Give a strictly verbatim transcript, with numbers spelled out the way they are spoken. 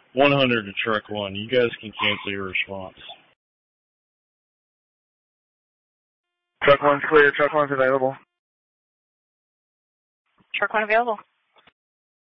one hundred to truck one. You guys can cancel your response. Truck one's clear. Truck one's available. Truck one available.